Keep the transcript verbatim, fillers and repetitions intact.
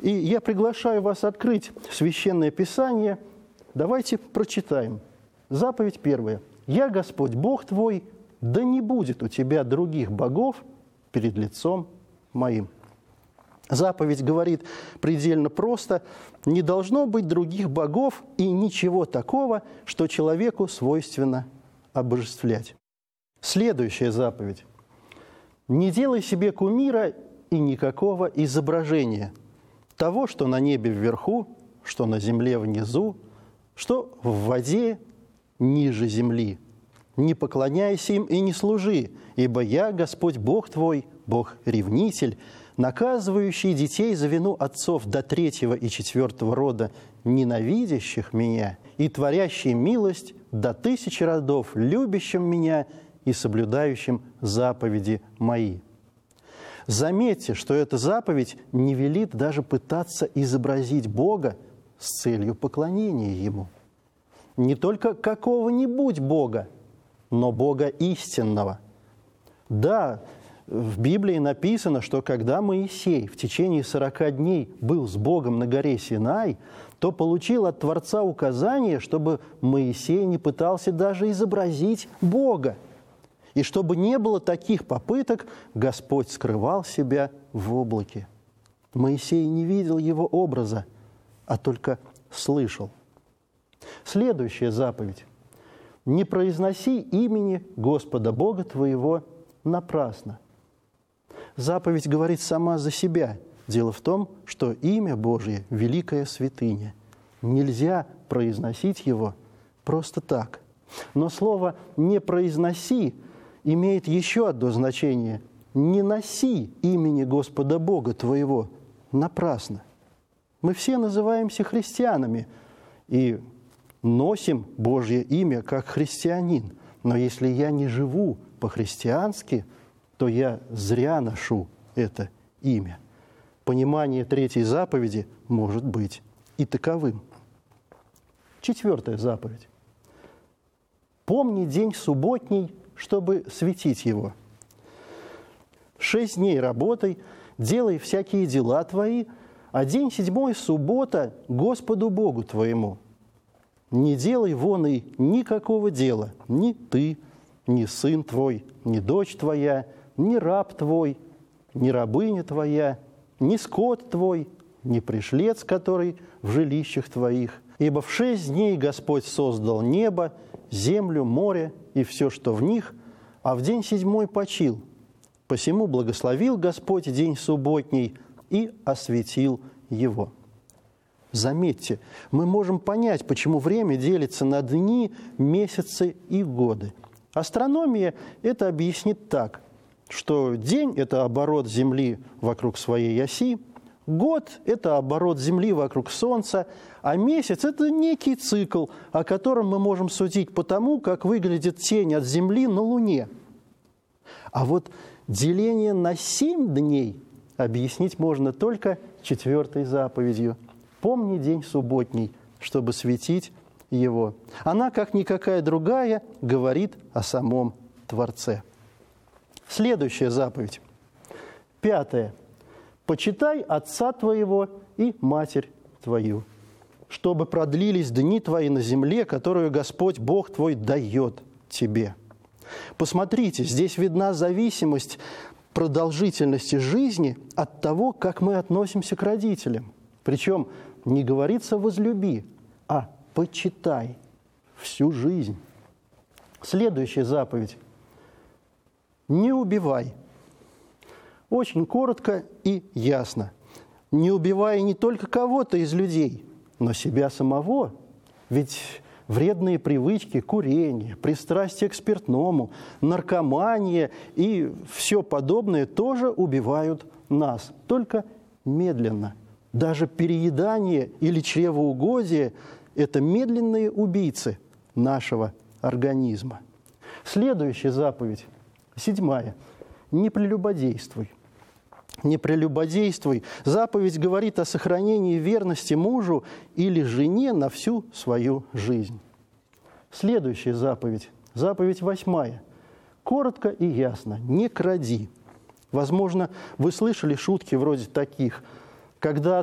И я приглашаю вас открыть Священное Писание. Давайте прочитаем. Заповедь первая. «Я, Господь, Бог твой, да не будет у тебя других богов перед лицом моим». Заповедь говорит предельно просто: не должно быть других богов и ничего такого, что человеку свойственно обожествлять. Следующая заповедь. Не делай себе кумира и никакого изображения того, что на небе вверху, что на земле внизу, что в воде ниже земли. Не поклоняйся им и не служи, ибо я, Господь Бог твой, Бог-ревнитель, наказывающий детей за вину отцов до третьего и четвертого рода, ненавидящих меня, и творящий милость до тысячи родов, любящим меня и соблюдающим заповеди мои». Заметьте, что эта заповедь не велит даже пытаться изобразить Бога с целью поклонения Ему. Не только какого-нибудь Бога, но Бога истинного. Да, в Библии написано, что когда Моисей в течение сорока дней был с Богом на горе Синай, то получил от Творца указание, чтобы Моисей не пытался даже изобразить Бога. И чтобы не было таких попыток, Господь скрывал себя в облаке. Моисей не видел его образа, а только слышал. Следующая заповедь. «Не произноси имени Господа Бога твоего напрасно». Заповедь говорит сама за себя. Дело в том, что имя Божье – великая святыня. Нельзя произносить его просто так. Но слово «не произноси» имеет еще одно значение. «Не носи имени Господа Бога твоего напрасно». Мы все называемся христианами и носим Божье имя как христианин. Но если я не живу по-христиански, то я зря ношу это имя. Понимание третьей заповеди может быть и таковым. Четвертая заповедь. «Помни день субботний, чтобы светить его. Шесть дней работай, делай всякие дела твои, а день седьмой – суббота Господу Богу твоему. Не делай вон и никакого дела, ни ты, ни сын твой, ни дочь твоя, ни раб твой, ни рабыня твоя, ни скот твой, ни пришлец, который в жилищах твоих. Ибо в шесть дней Господь создал небо, землю, море и все, что в них, а в день седьмой почил. Посему благословил Господь день субботний и осветил его». Заметьте, мы можем понять, почему время делится на дни, месяцы и годы. Астрономия это объяснит так, что день – это оборот Земли вокруг своей оси, год – это оборот Земли вокруг Солнца, а месяц – это некий цикл, о котором мы можем судить по тому, как выглядит тень от Земли на Луне. А вот деление на семь дней объяснить можно только четвертой заповедью. «Помни день субботний, чтобы светить его». Она, как никакая другая, говорит о самом Творце. Следующая заповедь. Пятая. «Почитай отца твоего и матерь твою, чтобы продлились дни твои на земле, которую Господь Бог твой дает тебе». Посмотрите, здесь видна зависимость продолжительности жизни от того, как мы относимся к родителям. Причем не говорится «возлюби», а «почитай» всю жизнь. Следующая заповедь. «Не убивай». Очень коротко и ясно. Не убивай не только кого-то из людей, но себя самого. Ведь вредные привычки, курение, пристрастие к спиртному, наркомания и все подобное тоже убивают нас, только медленно. Даже переедание или чревоугодие – это медленные убийцы нашего организма. Следующая заповедь, седьмая. «Не прелюбодействуй». Не прелюбодействуй. Заповедь говорит о сохранении верности мужу или жене на всю свою жизнь. Следующая заповедь, заповедь восьмая. Коротко и ясно. Не кради. Возможно, вы слышали шутки вроде таких. Когда